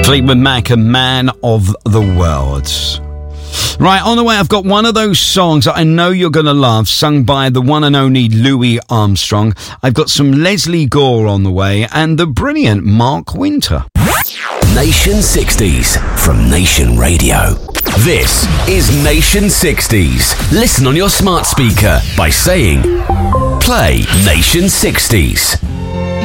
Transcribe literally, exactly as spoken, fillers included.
Fleetwood Mac and Man of the World. Right, on the way, I've got one of those songs that I know you're going to love, sung by the one and only Louis Armstrong. I've got some Leslie Gore on the way and the brilliant Mark Winter. Nation sixties from Nation Radio. This is Nation sixties. Listen on your smart speaker by saying, play Nation sixties.